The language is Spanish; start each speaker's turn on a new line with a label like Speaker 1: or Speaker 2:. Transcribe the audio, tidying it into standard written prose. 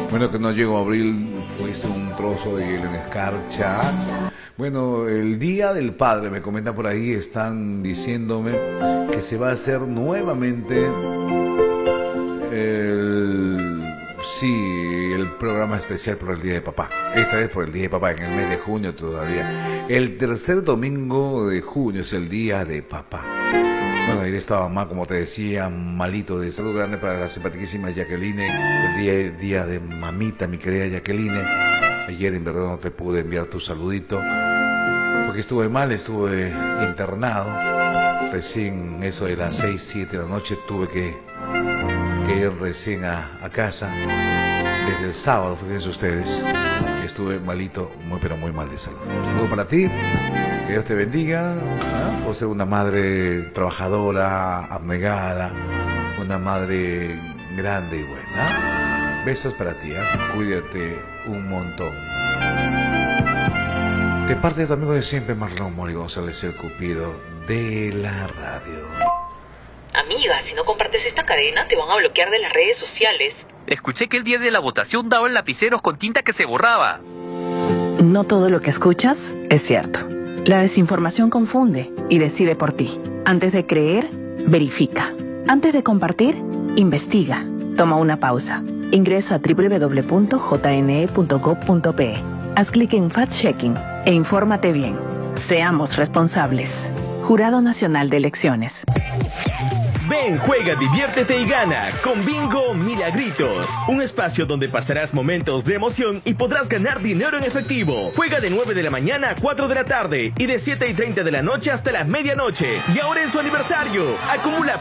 Speaker 1: Bueno, que no llegó abril, fuiste un trozo de hielo en escarcha. Bueno, el Día del Padre, me comenta por ahí, están diciéndome que se va a hacer nuevamente el programa especial por el Día de Papá. Esta vez por el Día de Papá, en el mes de junio todavía. El tercer domingo de junio es el Día de Papá. Bueno, ayer estaba mal, como te decía, malito de salud. Grande para la simpaticísima Jacqueline. El día de mamita, mi querida Jacqueline. Ayer en verdad no te pude enviar tu saludito porque estuve mal, estuve internado. Recién eso de las 6, 7 de la noche tuve que ir recién a casa. Desde el sábado, fíjense ustedes, estuve malito, muy pero muy mal de salud. Un saludo para ti, que Dios te bendiga, por ser una madre trabajadora, abnegada, una madre grande y buena. Besos para ti, cuídate un montón. De parte de tu amigo de siempre, Marlon Mori González, el Cupido de la radio.
Speaker 2: Amiga, si no compartes esta cadena, te van a bloquear de las redes sociales.
Speaker 3: Escuché que el día de la votación daban lapiceros con tinta que se borraba.
Speaker 4: No todo lo que escuchas es cierto. La desinformación confunde y decide por ti. Antes de creer, verifica. Antes de compartir, investiga. Toma una pausa. Ingresa a www.jne.gov.pe. Haz clic en Fact-Checking e infórmate bien. Seamos responsables. Jurado Nacional de Elecciones.
Speaker 5: Ven, juega, diviértete y gana con Bingo Milagritos. Un espacio donde pasarás momentos de emoción y podrás ganar dinero en efectivo. Juega de 9 de la mañana a 4 de la tarde y de 7:30 de la noche hasta la medianoche. Y ahora en su aniversario, acumula